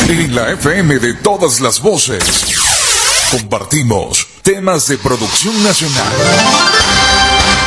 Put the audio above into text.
En la FM de todas las voces, compartimos temas de producción nacional.